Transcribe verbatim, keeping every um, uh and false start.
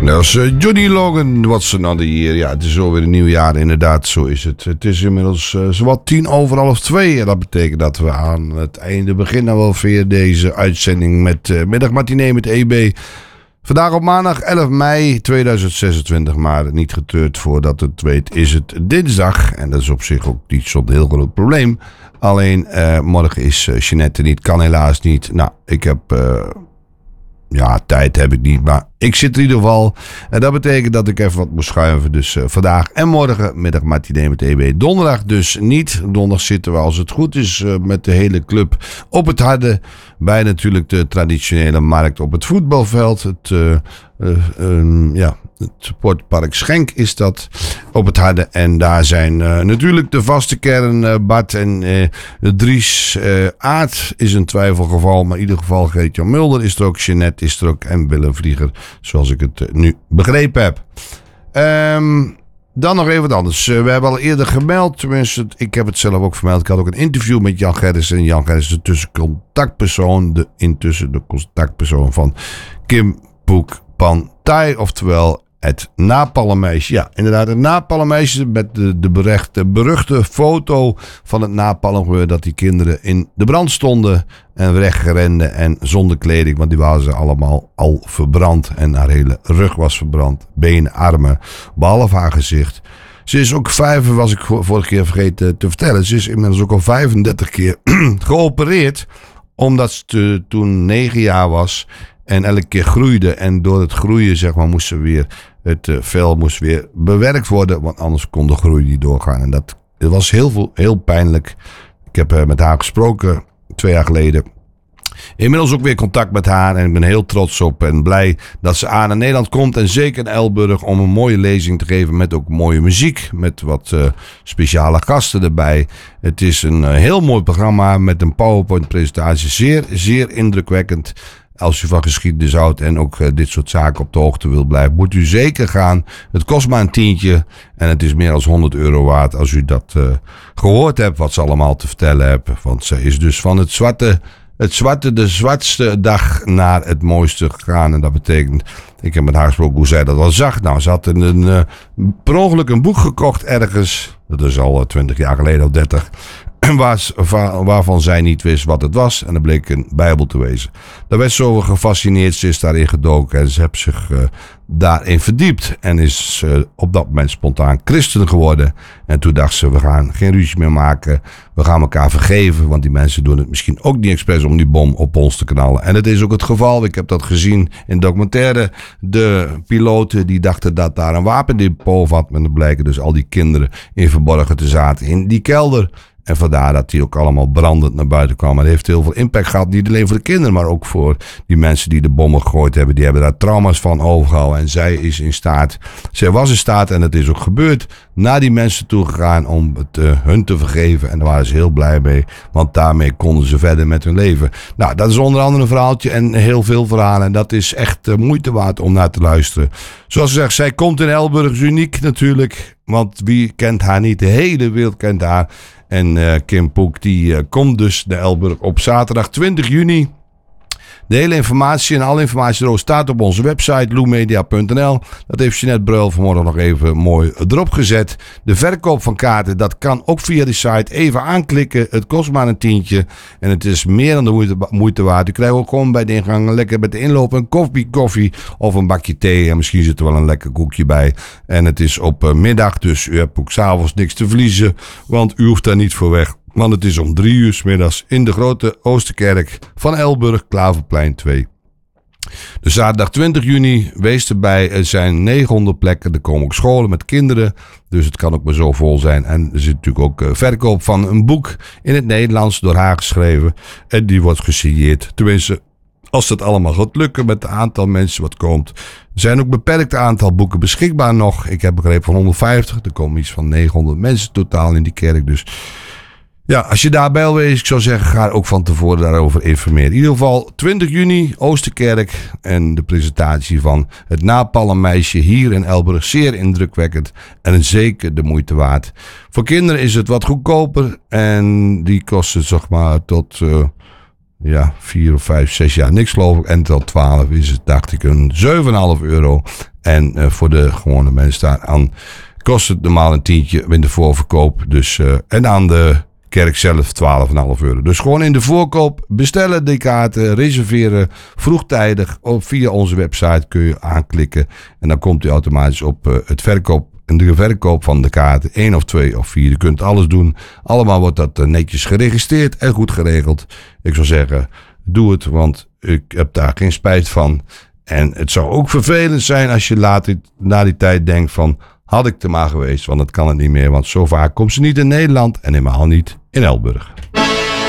Dat was uh, Johnny Logan, What's Another Year. Ja, het is alweer een nieuw jaar, inderdaad, zo is het. Het is inmiddels uh, zowat tien over half twee. En dat betekent dat we aan het einde beginnen wel weer deze uitzending met uh, Middagmatinee met E B. Vandaag op maandag elf mei tweeduizend zesentwintig, maar niet getreurd voordat het weet is het dinsdag. En dat is op zich ook niet zo'n heel groot probleem. Alleen uh, morgen is uh, Jeanette niet, kan helaas niet. Nou, ik heb... Uh, Ja, tijd heb ik niet, maar ik zit er in ieder geval. En dat betekent dat ik even wat moet schuiven. Dus uh, vandaag en morgen middagmatinee met E B. Donderdag dus niet. Donderdag zitten we, als het goed is, uh, met de hele club op het harde. Bij natuurlijk de traditionele markt op het voetbalveld. Het, uh, uh, um, ja, het sportpark Schenk is dat op het harde. En daar zijn uh, natuurlijk de vaste kern. Uh, Bart en uh, Dries. Uh, Aard is een twijfelgeval. Maar in ieder geval Geert-Jan Mulder is er ook. Jeanette is er ook. En Willem Vlieger. Zoals ik het uh, nu begrepen heb. Um, dan nog even wat anders. Uh, we hebben al eerder gemeld. Tenminste, ik heb het zelf ook vermeld. Ik had ook een interview met Jan Gerritsen. En Jan Gerritsen is de tussencontactpersoon. De, intussen de contactpersoon van Kim Poek Pantai. Oftewel het napalmmeisje. Ja, inderdaad, het napalmmeisje met de, de, berecht, de beruchte foto van het napalmgebeuren. Dat die kinderen in de brand stonden en weggerenden en zonder kleding. Want die waren ze allemaal al verbrand. En haar hele rug was verbrand. Benen, armen, behalve haar gezicht. Ze is ook vijf, was ik vorige keer vergeten te vertellen. Ze is inmiddels ook al vijfendertig keer geopereerd. Omdat ze te, toen negen jaar was. En elke keer groeide. En door het groeien, zeg maar, moest ze weer... Het uh, vel moest weer bewerkt worden. Want anders kon de groei niet doorgaan. En dat het was heel, veel, heel pijnlijk. Ik heb uh, met haar gesproken. Twee jaar geleden. Inmiddels ook weer contact met haar. En ik ben heel trots op en blij dat ze aan naar Nederland komt. En zeker in Elburg om een mooie lezing te geven. Met ook mooie muziek. Met wat uh, speciale gasten erbij. Het is een uh, heel mooi programma. Met een PowerPoint presentatie. Zeer, zeer indrukwekkend. Als u van geschiedenis houdt en ook uh, dit soort zaken op de hoogte wil blijven, moet u zeker gaan. Het kost maar een tientje en het is meer dan honderd euro waard als u dat uh, gehoord hebt, wat ze allemaal te vertellen hebben. Want ze is dus van het zwarte, het zwarte, de zwartste dag naar het mooiste gegaan. En dat betekent, ik heb met haar gesproken hoe zij dat wel zag. Nou, ze had een, een, uh, per ongeluk een boek gekocht ergens. Dat is al twintig jaar geleden of dertig. Waar, waarvan zij niet wist wat het was. En dat bleek een Bijbel te wezen. Daar werd ze over gefascineerd. Ze is daarin gedoken. En ze heeft zich uh, daarin verdiept. En is uh, op dat moment spontaan christen geworden. En toen dacht ze, we gaan geen ruzie meer maken. We gaan elkaar vergeven. Want die mensen doen het misschien ook niet expres om die bom op ons te knallen. En dat is ook het geval. Ik heb dat gezien in documentaire. De piloten die dachten dat daar een wapendepot had. Maar dan blijken dus al die kinderen in verborgen te zaten in die kelder. En vandaar dat die ook allemaal brandend naar buiten kwam. Maar het heeft heel veel impact gehad. Niet alleen voor de kinderen, maar ook voor die mensen die de bommen gegooid hebben. Die hebben daar trauma's van overgehouden. En zij is in staat, zij was in staat en het is ook gebeurd, naar die mensen toe gegaan om het uh, hun te vergeven. En daar waren ze heel blij mee. Want daarmee konden ze verder met hun leven. Nou, dat is onder andere een verhaaltje en heel veel verhalen. En dat is echt uh, moeite waard om naar te luisteren. Zoals gezegd, zij komt in Elburg, is uniek natuurlijk. Want wie kent haar niet? De hele wereld kent haar. En uh, Kim Poek die uh, komt dus naar Elburg op zaterdag twintig juni. De hele informatie en alle informatie erover staat op onze website loemedia punt n l. Dat heeft Jeanette Breul vanmorgen nog even mooi erop gezet. De verkoop van kaarten, dat kan ook via die site. Even aanklikken, het kost maar een tientje. En het is meer dan de moeite, moeite waard. U krijgt ook gewoon bij de ingang lekker met de inloop een koffie, koffie of een bakje thee. En misschien zit er wel een lekker koekje bij. En het is op uh, middag, dus u hebt ook s'avonds niks te verliezen. Want u hoeft daar niet voor weg. Want het is om drie uur 's middags in de grote Oosterkerk van Elburg, Klaverplein twee. Dus zaterdag twintig juni, wees erbij. Er zijn negenhonderd plekken. Er komen ook scholen met kinderen. Dus het kan ook maar zo vol zijn. En er zit natuurlijk ook uh, verkoop van een boek in het Nederlands door haar geschreven. En die wordt gesigneerd. Tenminste, als dat allemaal gaat lukken met het aantal mensen wat komt. Er zijn ook beperkt aantal boeken beschikbaar nog. Ik heb begrepen van honderdvijftig. Er komen iets van negenhonderd mensen totaal in die kerk. Dus ja, als je daarbij wil wezen, ik zou zeggen, ga ook van tevoren daarover informeren. In ieder geval twintig juni, Oosterkerk en de presentatie van het napalmmeisje hier in Elburg. Zeer indrukwekkend en zeker de moeite waard. Voor kinderen is het wat goedkoper en die kosten zeg maar tot uh, ja, vier of vijf, zes jaar niks geloof ik. En tot twaalf is het, dacht ik, een zeven komma vijf euro. En uh, voor de gewone mensen daar aan kost het normaal een tientje in de voorverkoop. Dus, uh, en aan de kerk zelf twaalf komma vijf euro. Dus gewoon in de voorkoop bestellen die kaarten, reserveren vroegtijdig. Of via onze website kun je aanklikken. En dan komt u automatisch op uh, het verkoop. En de verkoop van de kaarten, één of twee of vier. Je kunt alles doen. Allemaal wordt dat uh, netjes geregistreerd en goed geregeld. Ik zou zeggen, doe het, want ik heb daar geen spijt van. En het zou ook vervelend zijn als je later na die tijd denkt van, had ik er maar geweest, want dat kan het niet meer. Want zo vaak komt ze niet in Nederland en helemaal niet in Elburg.